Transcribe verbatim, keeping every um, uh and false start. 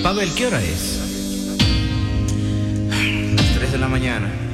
Mabel, ¿qué hora es? Las tres de la mañana.